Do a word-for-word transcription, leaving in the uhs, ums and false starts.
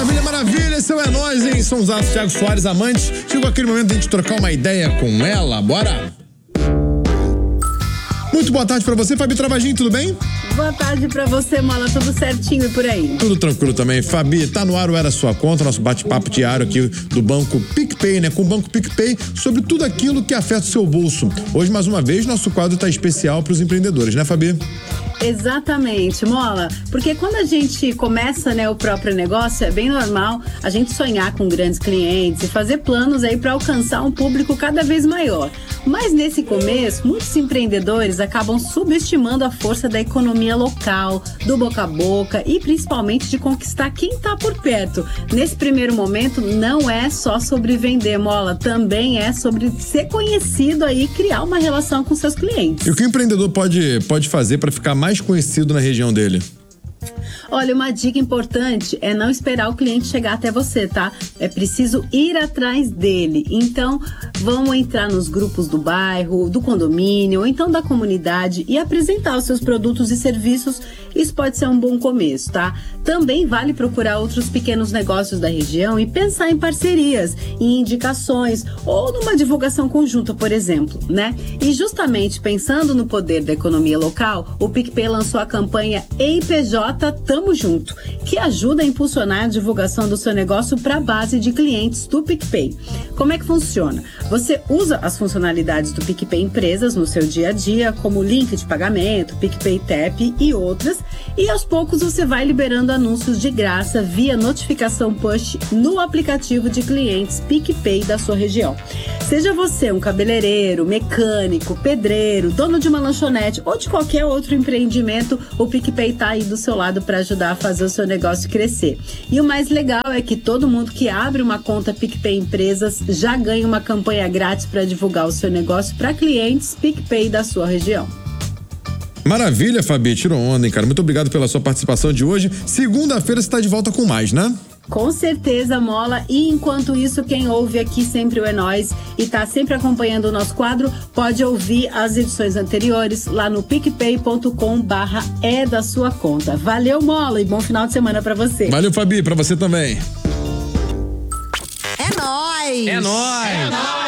Maravilha, maravilha, esse é Nós, hein? São os Aços, Thiago Soares, amantes. Chegou aquele momento de a gente trocar uma ideia com ela, bora? Muito boa tarde pra você, Fabi Travagin, tudo bem? Boa tarde pra você, Mola, tudo certinho e por aí? Tudo tranquilo também. Fabi, tá no ar o Era Sua Conta, nosso bate-papo diário aqui do Banco PicPay, né? Com o Banco PicPay, sobre tudo aquilo que afeta o seu bolso. Hoje, mais uma vez, nosso quadro tá especial pros empreendedores, né, Fabi? Exatamente, Mola, porque quando a gente começa, né, o próprio negócio, é bem normal a gente sonhar com grandes clientes e fazer planos aí para alcançar um público cada vez maior. Mas nesse começo, muitos empreendedores acabam subestimando a força da economia local, do boca a boca e principalmente de conquistar quem está por perto. Nesse primeiro momento, não é só sobre vender, Mola, também é sobre ser conhecido aí e criar uma relação com seus clientes. E o que o empreendedor pode, pode fazer para ficar mais conhecido na região dele? Olha, uma dica importante é não esperar o cliente chegar até você, tá? É preciso ir atrás dele. Então, vamos entrar nos grupos do bairro, do condomínio, ou então da comunidade e apresentar os seus produtos e serviços. Isso pode ser um bom começo, tá? Também vale procurar outros pequenos negócios da região e pensar em parcerias, em indicações ou numa divulgação conjunta, por exemplo, né? E justamente pensando no poder da economia local, o PicPay lançou a campanha E I P J Tamo Junto, que ajuda a impulsionar a divulgação do seu negócio para a base de clientes do PicPay. Como é que funciona? Você usa as funcionalidades do PicPay Empresas no seu dia a dia, como link de pagamento, PicPay Tap e outras, e aos poucos você vai liberando anúncios de graça via notificação push no aplicativo de clientes PicPay da sua região. Seja você um cabeleireiro, mecânico, pedreiro, dono de uma lanchonete ou de qualquer outro empreendimento, o PicPay tá aí do seu lado para ajudar a fazer o seu negócio crescer. E o mais legal é que todo mundo que abre uma conta PicPay Empresas já ganha uma campanha grátis para divulgar o seu negócio para clientes PicPay da sua região. Maravilha, Fabi, tirou onda, hein, cara? Muito obrigado pela sua participação de hoje. Segunda-feira você tá de volta com mais, né? Com certeza, Mola. E enquanto isso, quem ouve aqui sempre o É Nóis e tá sempre acompanhando o nosso quadro, pode ouvir as edições anteriores lá no picpay ponto com barra é da sua conta. Valeu, Mola, e bom final de semana pra você. Valeu, Fabi, pra você também. É nóis! É nóis! É nóis!